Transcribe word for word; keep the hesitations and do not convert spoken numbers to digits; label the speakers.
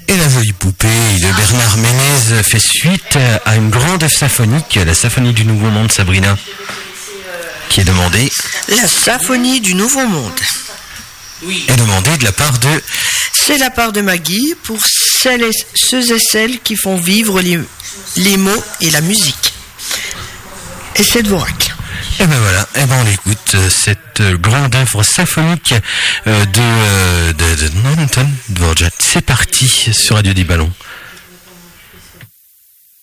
Speaker 1: Et la jolie poupée de Bernard Ménez fait suite à une grande œuvre symphonique, la symphonie du Nouveau Monde, Sabrina, qui est demandée.
Speaker 2: La symphonie du Nouveau Monde.
Speaker 1: Oui. Est demandée de la part de...
Speaker 2: C'est la part de Maggie pour celles et, ceux et celles qui font vivre les, les mots et la musique. Et c'est Dvorak.
Speaker 1: Et ben voilà, et ben on écoute cette grande œuvre symphonique de, de, de, de Anton Dvorak. C'est parti sur Radio des Ballons.